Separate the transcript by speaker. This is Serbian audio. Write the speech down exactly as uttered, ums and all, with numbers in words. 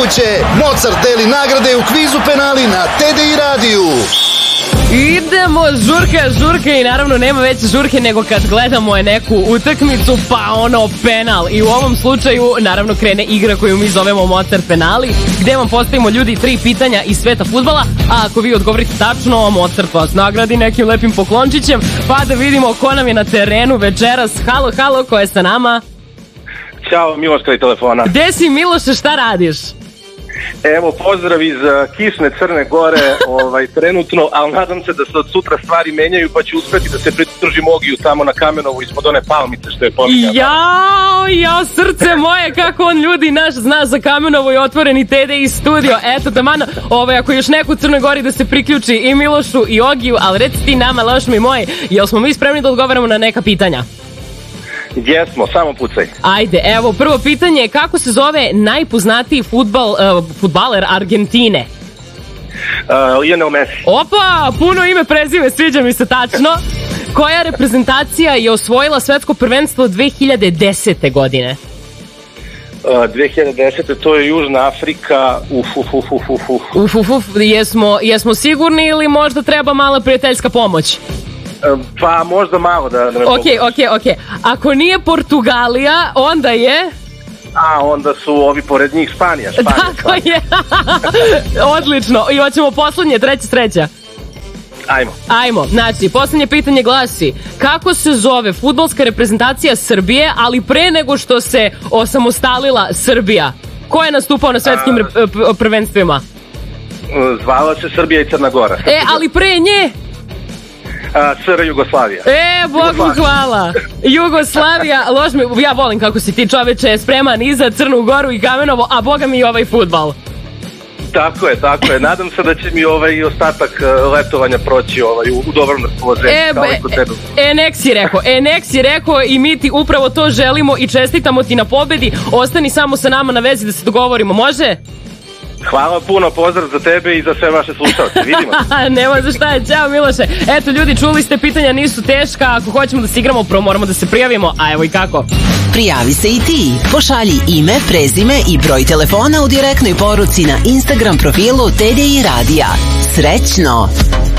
Speaker 1: moguće. Mozart deli nagrade u kvizu penali na T D I radiju.
Speaker 2: Idemo, žurke, žurke i naravno nema veće žurke nego kad gledamo neku utakmicu, pa ono penal. I u ovom slučaju naravno krene igra koju mi zovemo Mozart penali, gde vam postavimo ljudi tri pitanja iz sveta fudbala, a ako vi odgovorite tačno, Mozart vas nagradi nekim lepim poklončićem, pa da vidimo ko nam je na terenu večeras. Halo, halo, ko je sa nama?
Speaker 3: Ćao, Miloš kraj telefona.
Speaker 2: Gde si, Miloše, šta radiš?
Speaker 3: Evo, pozdrav iz uh, kišne Crne Gore, ovaj, trenutno, ali nadam se da se od sutra stvari menjaju, pa ću uspeti da se pridružim Ogiju tamo na Kamenovu ispod one palmice što je pominjao.
Speaker 2: Jao, jao, srce moje, kako on ljudi naš zna za Kamenovo i otvoreni T D I studio. Eto, tamano, ovaj, ako još neko u Crnoj Gori da se priključi i Milošu i Ogiju, ali reci ti nama, loš mi moj, jel smo mi spremni da odgovaramo na neka pitanja?
Speaker 3: Jesmo, samo pucaj.
Speaker 2: Ajde, evo, prvo pitanje je kako se zove najpoznatiji fudbal, uh, fudbaler Argentine?
Speaker 3: Uh, Lionel Messi.
Speaker 2: Opa, puno ime, prezime, sviđa mi se tačno. Koja reprezentacija je osvojila svetsko prvenstvo dve hiljade desete godine?
Speaker 3: Uh, dve hiljade desete. to je Južna Afrika. Uf, uf, uf, uf, uf.
Speaker 2: Uf, uf, uf, jesmo, jesmo sigurni ili možda treba mala prijateljska pomoć?
Speaker 3: Pa možda malo da, da me
Speaker 2: Ok, ok, ok. Ako nije Portugalija, onda je...
Speaker 3: A, onda su ovi pored njih Španija. Španija
Speaker 2: Tako je. Odlično. I hoćemo poslednje, treća sreća.
Speaker 3: Ajmo.
Speaker 2: Ajmo. Znači, poslednje pitanje glasi: kako se zove fudbalska reprezentacija Srbije, ali pre nego što se osamostalila Srbija? Ko je nastupao na svetskim A... prvenstvima?
Speaker 3: Zvala se Srbija i Crna Gora.
Speaker 2: E, ali pre nje...
Speaker 3: S R Jugoslavija.
Speaker 2: E, Bogu hvala. Jugoslavija, lož mi, ja volim kako si ti, čoveče, spreman i za Crnu Goru i Kamenovo, a boga mi i ovaj fudbal.
Speaker 3: Tako je, tako je. Nadam se da će mi ovaj ostatak letovanja proći ovaj, u, u dobrom raspoloženju.
Speaker 2: E, e, e, nek si rekao, e, nek si rekao i mi ti upravo to želimo i čestitamo ti na pobedi. Ostani samo sa nama na vezi da se dogovorimo, može?
Speaker 3: Hvala puno, pozdrav za tebe i za sve vaše slušalce. Vidimo se.
Speaker 2: Nema za šta je, ćao Miloše. Eto ljudi, čuli ste, pitanja nisu teška. Ako hoćemo da se igramo, prvo moramo da se prijavimo. A evo i kako.
Speaker 4: Prijavi se i ti. Pošalji ime, prezime i broj telefona u direktnoj poruci na Instagram profilu T D I Radija. Srećno!